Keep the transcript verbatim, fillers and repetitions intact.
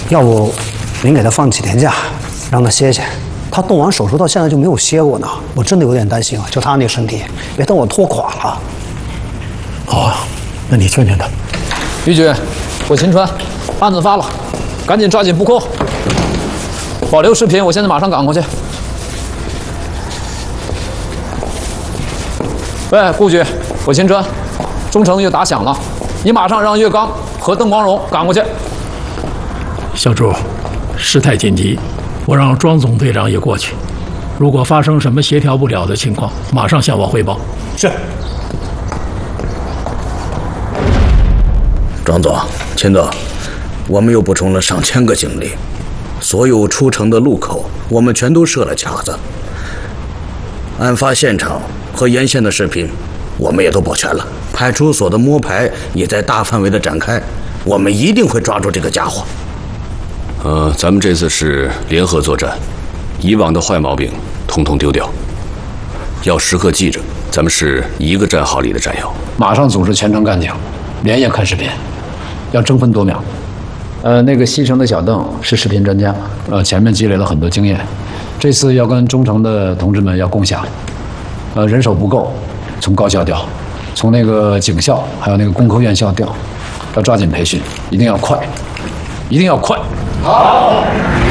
要不您给他放几天假，让他歇歇。他动完手术到现在就没有歇过呢，我真的有点担心啊！就他那身体，别等我拖垮了。 哦，那你劝劝他。 于局，我秦川，案子发了，赶紧抓紧布控。保留视频，我现在马上赶过去。喂，顾局，我秦川，中城又打响了，你马上让岳刚和邓光荣赶过去。 小朱，事态紧急，我让庄总队长也过去。如果发生什么协调不了的情况，马上向我汇报。 是。 庄总、秦总，我们又补充了上千个警力，所有出城的路口我们全都设了卡子。案发现场和沿线的视频，我们也都保全了。派出所的摸排也在大范围的展开，我们一定会抓住这个家伙。 呃，咱们这次是联合作战，以往的坏毛病统统丢掉。要时刻记着，咱们是一个战壕里的战友。 马上组织全城干警，连夜看视频，要争分夺秒。呃，那个西城的小邓是视频专家，呃，前面积累了很多经验，这次要跟中城的同志们要共享。呃，人手不够，从高校调，从那个警校还有那个工科院校调，要抓紧培训，一定要快，一定要快。好。